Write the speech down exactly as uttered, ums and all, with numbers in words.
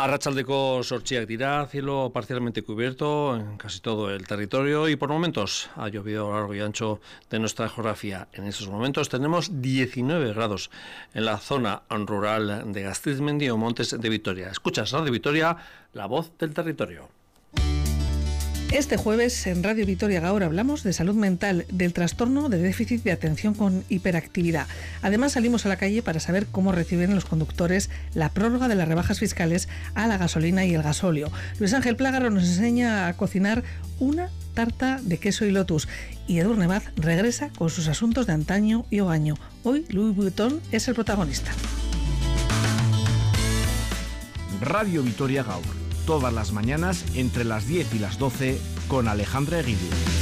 Arratsaldeko sortziak dira, cielo parcialmente cubierto en casi todo el territorio y por momentos ha llovido a lo largo y ancho de nuestra geografía. En estos momentos tenemos diecinueve grados en la zona rural de Gasteiz-Mendi o Montes de Vitoria. Escuchas Radio Vitoria, la voz del territorio. Este jueves en Radio Vitoria Gaur hablamos de salud mental, del trastorno de déficit de atención con hiperactividad. Además salimos a la calle para saber cómo reciben los conductores la prórroga de las rebajas fiscales a la gasolina y el gasóleo. Luis Ángel Plágaro nos enseña a cocinar una tarta de queso y lotus y Edurne Baz regresa con sus asuntos de antaño y hogaño. Hoy Louis Vuitton es el protagonista. Radio Vitoria Gaur. Todas las mañanas entre las diez y las doce con Alejandra Eguidu.